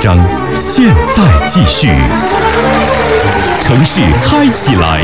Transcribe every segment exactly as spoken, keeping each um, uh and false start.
章现在继续。城市嗨起来。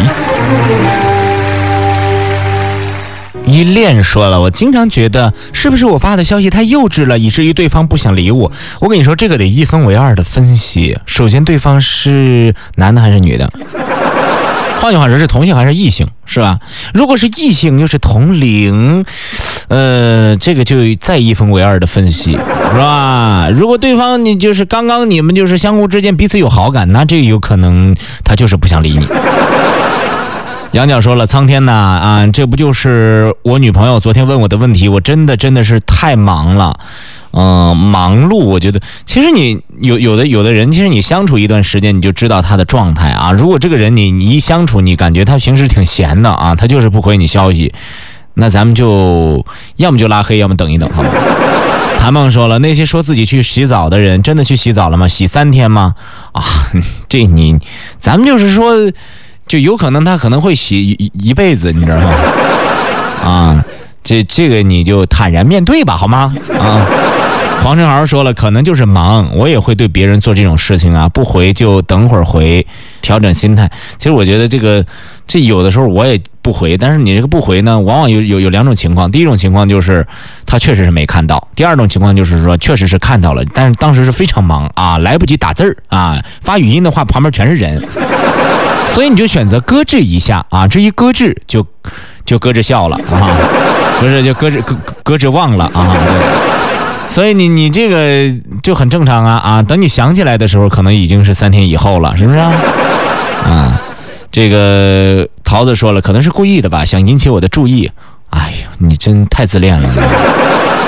依恋说了，我经常觉得是不是我发的消息太幼稚了，以至于对方不想理我。我跟你说，这个得一分为二的分析。首先，对方是男的还是女的？换句话说，是同性还是异性，是吧？如果是异性，又是同龄，呃，这个就再一分为二的分析，是吧？如果对方你就是刚刚你们就是相互之间彼此有好感，那这个有可能他就是不想理你。杨角说了，苍天呐，啊，这不就是我女朋友昨天问我的问题，我真的真的是太忙了。嗯、呃，忙碌，我觉得其实你有有的有的人，其实你相处一段时间，你就知道他的状态啊。如果这个人你你一相处，你感觉他平时挺闲的啊，他就是不回你消息，那咱们就要么就拉黑，要么等一等，好吗？谭梦说了，那些说自己去洗澡的人，真的去洗澡了吗？洗三天吗？啊，这你，咱们就是说，就有可能他可能会洗一一辈子，你知道吗？啊，这这个你就坦然面对吧，好吗？啊。黄成豪说了，可能就是忙，我也会对别人做这种事情啊，不回就等会儿回，调整心态。其实我觉得这个，这有的时候我也不回，但是你这个不回呢，往往有有有两种情况。第一种情况就是他确实是没看到；第二种情况就是说确实是看到了，但是当时是非常忙啊，来不及打字儿啊，发语音的话旁边全是人，所以你就选择搁置一下啊，这一搁置就就搁置笑了啊，不是就搁置搁搁置忘了啊。对，所以你你这个就很正常啊啊！等你想起来的时候，可能已经是三天以后了，是不是啊？啊，这个桃子说了，可能是故意的吧，想引起我的注意。哎呀，你真太自恋了。